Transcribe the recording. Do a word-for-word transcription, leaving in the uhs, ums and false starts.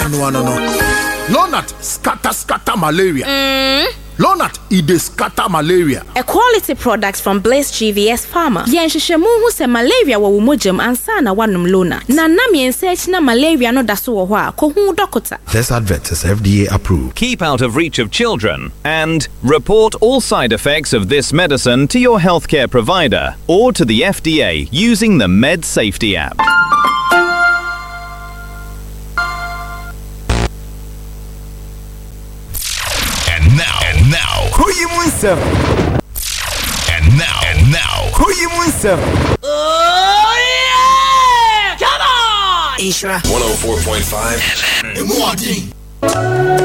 no no no. Lonat scatter scatter malaria. Mm. Lonat ide scatter malaria. A quality product from Blaze G V S Pharma. Yen hwehwemu hu se malaria wo womojam ansa na wanum Lonat. Na nam yen search na malaria no da so wo ho a ko hu doctor. This advert is F D A approved. Keep out of reach of children and report all side effects of this medicine to your healthcare provider or to the F D A using the Med Safety app. Now, and now, Koyimunsem. And now, and now, Koyimunsem. Oh yeah! Come on! Ishra one oh four point five.